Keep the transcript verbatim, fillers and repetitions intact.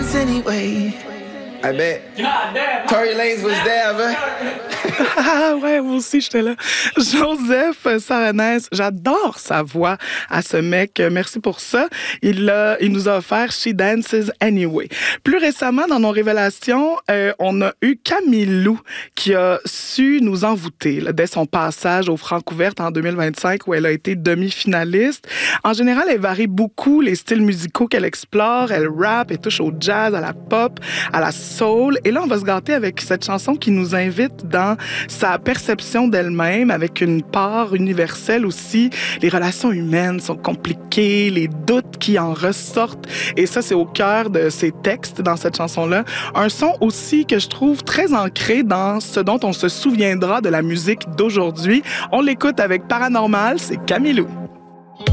dance anyway. I bet. Tory Lanez was there, man. Ah ouais, moi aussi, j'étais là. Joseph Saronès, j'adore sa voix à ce mec. Merci pour ça. Il, a, il nous a offert She Dances Anyway. Plus récemment, dans nos révélations, euh, on a eu Camille Lou qui a su nous envoûter là, dès son passage au Francouverte en deux mille vingt-cinq où elle a été demi-finaliste. En général, elle varie beaucoup les styles musicaux qu'elle explore. Elle rappe, elle touche au jazz, à la pop, à la soul. Et là, on va se gâter avec cette chanson qui nous invite dans sa perception d'elle-même, avec une part universelle aussi. Les relations humaines sont compliquées, les doutes qui en ressortent. Et ça, c'est au cœur de ses textes dans cette chanson-là. Un son aussi que je trouve très ancré dans ce dont on se souviendra de la musique d'aujourd'hui. On l'écoute avec Paranormal, c'est Camille Lou.